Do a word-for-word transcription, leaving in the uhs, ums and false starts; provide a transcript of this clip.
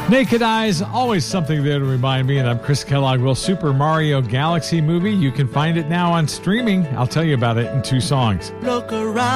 Naked Eyes, always something there to remind me, and I'm Chris Kellogg. Well, Super Mario Galaxy movie, you can find it now on streaming. I'll tell you about it in two songs. Look around.